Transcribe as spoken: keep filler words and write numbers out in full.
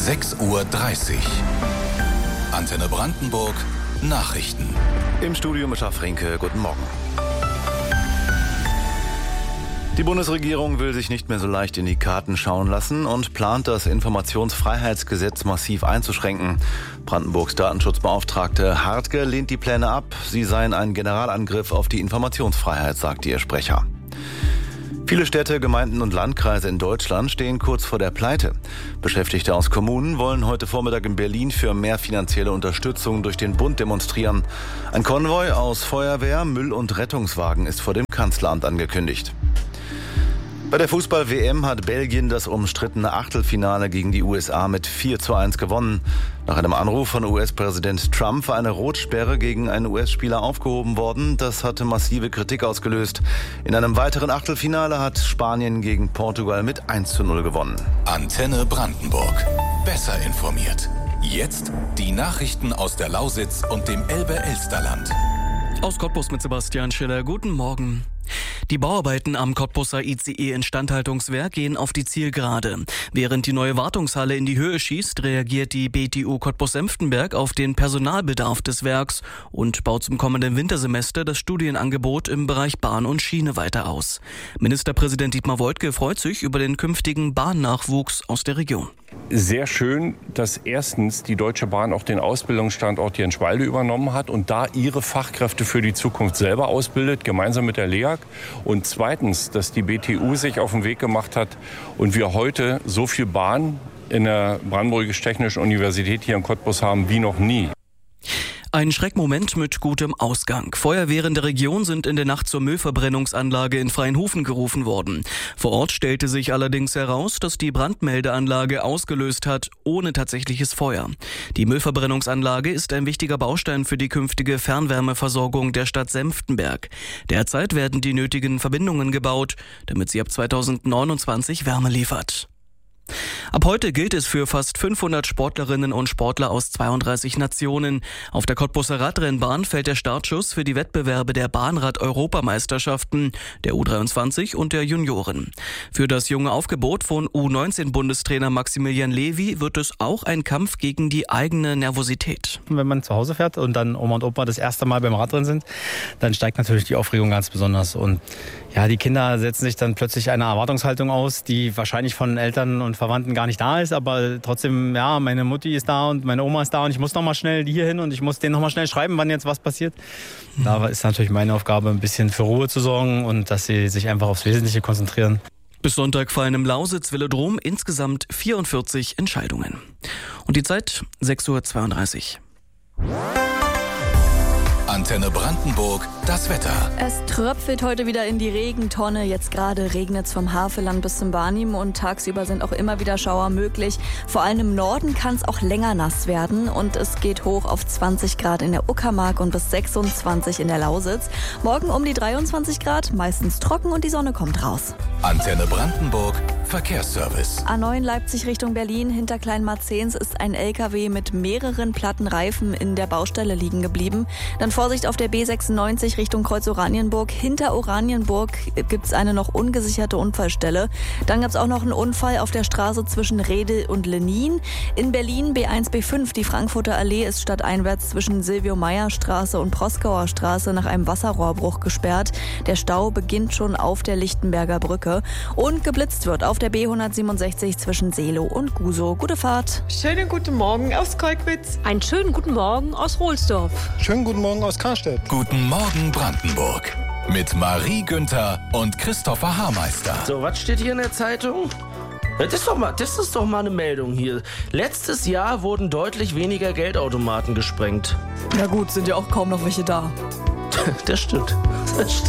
sechs Uhr dreißig. Antenne Brandenburg Nachrichten. Im Studio Mischa Frenke, guten Morgen. Die Bundesregierung will sich nicht mehr so leicht in die Karten schauen lassen und plant, das Informationsfreiheitsgesetz massiv einzuschränken. Brandenburgs Datenschutzbeauftragte Hartge lehnt die Pläne ab. Sie seien ein Generalangriff auf die Informationsfreiheit, sagte ihr Sprecher. Viele Städte, Gemeinden und Landkreise in Deutschland stehen kurz vor der Pleite. Beschäftigte aus Kommunen wollen heute Vormittag in Berlin für mehr finanzielle Unterstützung durch den Bund demonstrieren. Ein Konvoi aus Feuerwehr, Müll- und Rettungswagen ist vor dem Kanzleramt angekündigt. Bei der Fußball-W M hat Belgien das umstrittene Achtelfinale gegen die U S A mit vier zu eins gewonnen. Nach einem Anruf von U S-Präsident Trump war eine Rotsperre gegen einen U S-Spieler aufgehoben worden. Das hatte massive Kritik ausgelöst. In einem weiteren Achtelfinale hat Spanien gegen Portugal mit eins zu null gewonnen. Antenne Brandenburg. Besser informiert. Jetzt die Nachrichten aus der Lausitz und dem Elbe-Elsterland. Aus Cottbus mit Sebastian Schiller. Guten Morgen. Die Bauarbeiten am Cottbuser I C E-Instandhaltungswerk gehen auf die Zielgerade. Während die neue Wartungshalle in die Höhe schießt, reagiert die B T U Cottbus-Senftenberg auf den Personalbedarf des Werks und baut zum kommenden Wintersemester das Studienangebot im Bereich Bahn und Schiene weiter aus. Ministerpräsident Dietmar Woidke freut sich über den künftigen Bahnnachwuchs aus der Region. Sehr schön, dass erstens die Deutsche Bahn auch den Ausbildungsstandort hier in Schwalde übernommen hat und da ihre Fachkräfte für die Zukunft selber ausbildet, gemeinsam mit der L E A G. Und zweitens, dass die B T U sich auf den Weg gemacht hat und wir heute so viel Bahn in der Brandenburgisch-Technischen Universität hier in Cottbus haben wie noch nie. Ein Schreckmoment mit gutem Ausgang. Feuerwehren der Region sind in der Nacht zur Müllverbrennungsanlage in Freienhofen gerufen worden. Vor Ort stellte sich allerdings heraus, dass die Brandmeldeanlage ausgelöst hat, ohne tatsächliches Feuer. Die Müllverbrennungsanlage ist ein wichtiger Baustein für die künftige Fernwärmeversorgung der Stadt Senftenberg. Derzeit werden die nötigen Verbindungen gebaut, damit sie ab zweitausendneunundzwanzig Wärme liefert. Ab heute gilt es für fast fünfhundert Sportlerinnen und Sportler aus zweiunddreißig Nationen. Auf der Cottbuser Radrennbahn fällt der Startschuss für die Wettbewerbe der Bahnrad-Europameisterschaften, der U dreiundzwanzig und der Junioren. Für das junge Aufgebot von U neunzehn Bundestrainer Maximilian Levy wird es auch ein Kampf gegen die eigene Nervosität. Wenn man zu Hause fährt und dann Oma und Opa das erste Mal beim Radrennen sind, dann steigt natürlich die Aufregung ganz besonders. Und ja, die Kinder setzen sich dann plötzlich einer Erwartungshaltung aus, die wahrscheinlich von Eltern und Verwandten gar nicht da ist, aber trotzdem, ja, meine Mutti ist da und meine Oma ist da und ich muss noch mal schnell hier hin und ich muss denen noch mal schnell schreiben, wann jetzt was passiert. Mhm. Da ist natürlich meine Aufgabe, ein bisschen für Ruhe zu sorgen und dass sie sich einfach aufs Wesentliche konzentrieren. Bis Sonntag fallen im Lausitz-Velodrom insgesamt vierundvierzig Entscheidungen. Und die Zeit sechs Uhr zweiunddreißig. Antenne Brandenburg, das Wetter. Es tröpfelt heute wieder in die Regentonne. Jetzt gerade regnet es vom Havelland bis zum Barnim und tagsüber sind auch immer wieder Schauer möglich. Vor allem im Norden kann es auch länger nass werden und es geht hoch auf zwanzig Grad in der Uckermark und bis sechsundzwanzig in der Lausitz. Morgen um die dreiundzwanzig Grad, meistens trocken und die Sonne kommt raus. Antenne Brandenburg, Verkehrsservice. A neun Leipzig Richtung Berlin, hinter Kleinmarzens ist ein L K W mit mehreren platten Reifen in der Baustelle liegen geblieben. Dann Vorsicht auf der B sechsundneunzig Richtung Kreuz Oranienburg. Hinter Oranienburg gibt es eine noch ungesicherte Unfallstelle. Dann gab es auch noch einen Unfall auf der Straße zwischen Redel und Lenin. In Berlin B eins B fünf, die Frankfurter Allee ist stadteinwärts zwischen Silvio-Meyer-Straße und Proskauer Straße nach einem Wasserrohrbruch gesperrt. Der Stau beginnt schon auf der Lichtenberger Brücke. Und geblitzt wird auf der B hundertsiebenundsechzig zwischen Seelow und Gusow. Gute Fahrt. Schönen guten Morgen aus Kolkwitz. Einen schönen guten Morgen aus Rohlsdorf. Schönen guten Morgen aus Karstedt. Guten Morgen Brandenburg. Mit Marie Günther und Christopher Haarmeister. So, was steht hier in der Zeitung? Das ist doch mal, das ist doch mal eine Meldung hier. Letztes Jahr wurden deutlich weniger Geldautomaten gesprengt. Na gut, sind ja auch kaum noch welche da. Das stimmt. Das stimmt.